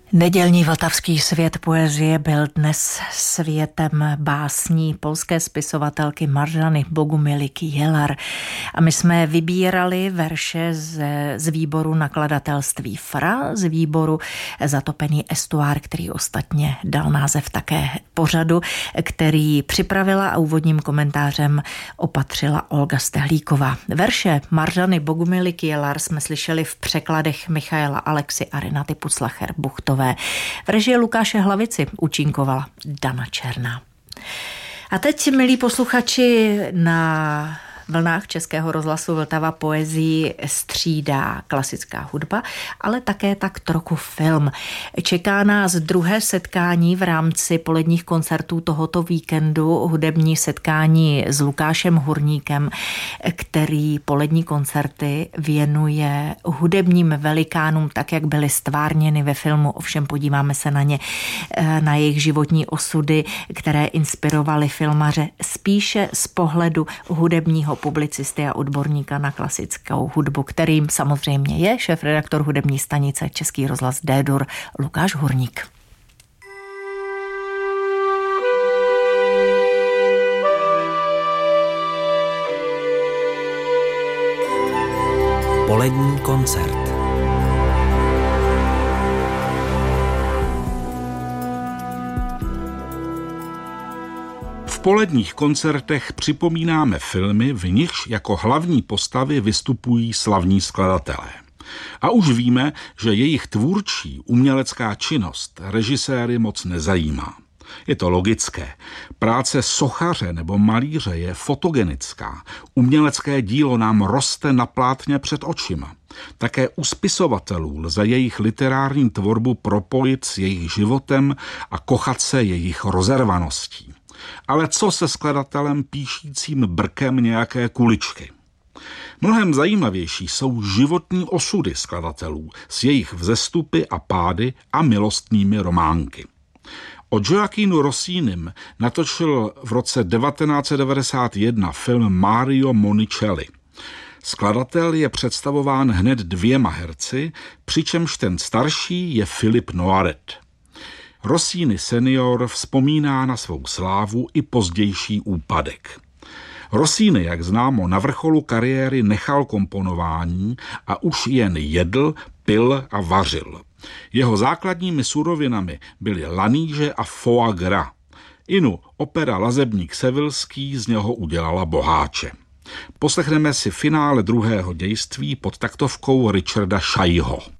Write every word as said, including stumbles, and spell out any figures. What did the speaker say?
Nedělní vltavský svět poezie byl dnes světem básní polské spisovatelky Marzany Bogumilyky-Jelar. A my jsme vybírali verše z, z výboru nakladatelství F R A, z výboru Zatopený estuár, který ostatně dal název také pořadu, který připravila a úvodním komentářem opatřila Olga Stehlíková. Verše Marzany Bogumilyky-Jelar jsme slyšeli v překladech Michaela Alexy a Renaty Puclacher-Buchtové. V režii Lukáše Hlavici účinkovala Dana Černá. A teď, milí posluchači, na vlnách Českého rozhlasu Vltava poezii střídá klasická hudba, ale také tak trochu film. Čeká nás druhé setkání v rámci poledních koncertů tohoto víkendu, hudební setkání s Lukášem Hurníkem, který polední koncerty věnuje hudebním velikánům, tak jak byly stvárněny ve filmu, ovšem podíváme se na ně, na jejich životní osudy, které inspirovaly filmaře spíše z pohledu hudebního publicisty a odborníka na klasickou hudbu, kterým samozřejmě je šéfredaktor hudební stanice Český rozhlas D-dur Lukáš Hurník. Polední koncert. V poledních koncertech připomínáme filmy, v nichž jako hlavní postavy vystupují slavní skladatelé. A už víme, že jejich tvůrčí umělecká činnost režiséry moc nezajímá. Je to logické. Práce sochaře nebo malíře je fotogenická. Umělecké dílo nám roste na plátně před očima. Také u spisovatelů lze jejich literární tvorbu propojit s jejich životem a kochat se jejich rozervaností. Ale co se skladatelem píšícím brkem nějaké kuličky? Mnohem zajímavější jsou životní osudy skladatelů s jejich vzestupy a pády a milostnými románky. O Gioachinu Rossinim natočil v roce devatenáct set devadesát jedna film Mario Monicelli. Skladatel je představován hned dvěma herci, přičemž ten starší je Philippe Noiret. Rossini senior vzpomíná na svou slávu i pozdější úpadek. Rossini, jak známo, na vrcholu kariéry nechal komponování a už jen jedl, pil a vařil. Jeho základními surovinami byly laníže a foie gras. Inu opera Lazebník sevilský z něho udělala boháče. Poslechneme si finále druhého dějství pod taktovkou Richarda Scheiho.